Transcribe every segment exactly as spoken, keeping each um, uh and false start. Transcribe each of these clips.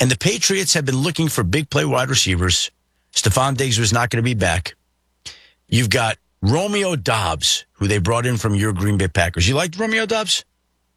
And the Patriots have been looking for big play wide receivers. Stephon Diggs was not going to be back. You've got Romeo Doubs, who they brought in from your Green Bay Packers. You liked Romeo Doubs?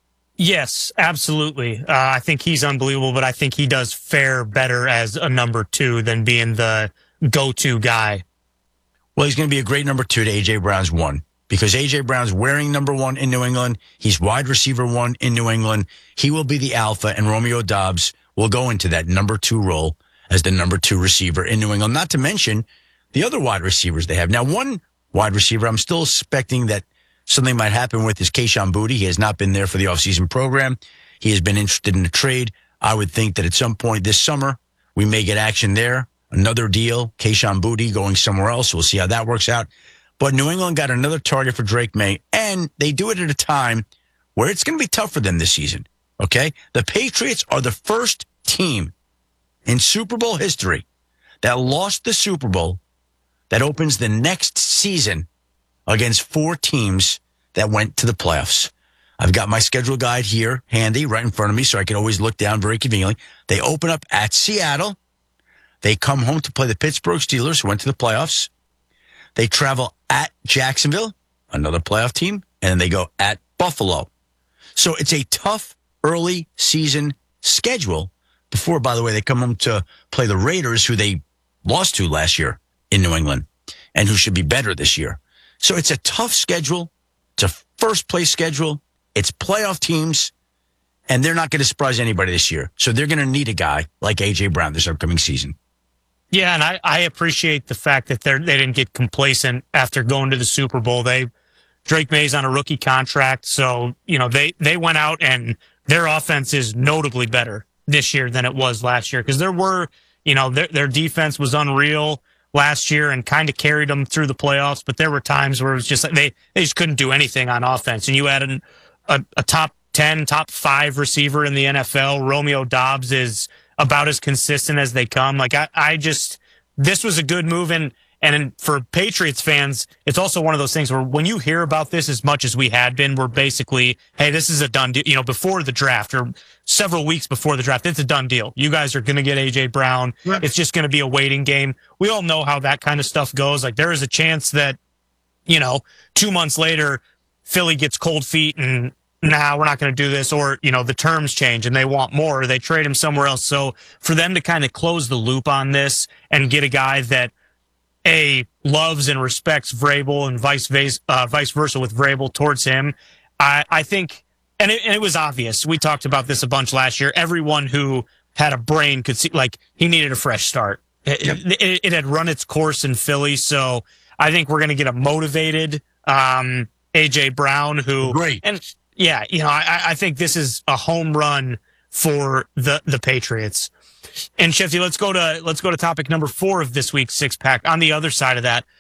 Yes, absolutely. Uh, I think he's unbelievable, but I think he does fare better as a number two than being the go-to guy. Well, he's going to be a great number two to A J. Brown's one, because A J. Brown's wearing number one in New England. He's wide receiver one in New England. He will be the alpha, and Romeo Doubs will go into that number two role as the number two receiver in New England, not to mention the other wide receivers they have. Now, one wide receiver I'm still suspecting that something might happen with is Kayshon Boutte. He has not been there for the offseason program. He has been interested in a trade. I would think that at some point this summer, we may get action there. Another deal, Kayshon Boutte going somewhere else. We'll see how that works out. But New England got another target for Drake May, and they do it at a time where it's going to be tough for them this season, okay? The Patriots are the first team in Super Bowl history that lost the Super Bowl that opens the next season against four teams that went to the playoffs. I've got my schedule guide here handy right in front of me so I can always look down very conveniently. They open up at Seattle. They come home to play the Pittsburgh Steelers, who went to the playoffs. They travel at Jacksonville, another playoff team, and then they go at Buffalo. So it's a tough early season schedule before, by the way, they come home to play the Raiders, who they lost to last year in New England and who should be better this year. So it's a tough schedule. It's a first-place schedule. It's playoff teams, and they're not going to surprise anybody this year. So they're going to need a guy like A J. Brown this upcoming season. Yeah, and I, I appreciate the fact that they're, they didn't get complacent after going to the Super Bowl. They Drake May's on a rookie contract, so you know they, they went out and their offense is notably better this year than it was last year, because there were, you know, their their defense was unreal last year and kind of carried them through the playoffs, but there were times where it was just like they, they just couldn't do anything on offense. And you had an, a, a top ten, top five receiver in the N F L. Romeo Doubs is about as consistent as they come. Like, I, I just, this was a good move. And, and for Patriots fans, it's also one of those things where when you hear about this as much as we had been, we're basically, hey, this is a done deal. You know, before the draft or several weeks before the draft, it's a done deal. You guys are going to get A J. Brown. Right. It's just going to be a waiting game. We all know how that kind of stuff goes. Like, there is a chance that, you know, two months later, Philly gets cold feet and, nah, we're not going to do this, or, you know, the terms change and they want more, or they trade him somewhere else. So for them to kind of close the loop on this and get a guy that, A, loves and respects Vrabel and vice, uh, vice versa with Vrabel towards him, I, I think, and it, and it was obvious. We talked about this a bunch last year. Everyone who had a brain could see, like, he needed a fresh start. It, yep. it, it had run its course in Philly, so I think we're going to get a motivated um, A J. Brown who... Great. And, yeah, you know, I, I think this is a home run for the, the Patriots. And Shifty, let's go to let's go to topic number four of this week's six pack. On the other side of that,